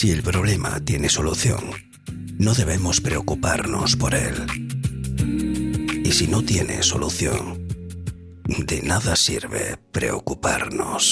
Si el problema tiene solución, no debemos preocuparnos por él. Y si no tiene solución, de nada sirve preocuparnos.